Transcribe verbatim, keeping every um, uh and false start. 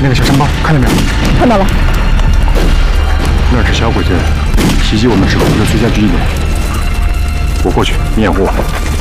那个小山包，看到没有？ 看到了。 那是小鬼子袭击我们指挥部的最佳据点。我过去，你掩护我。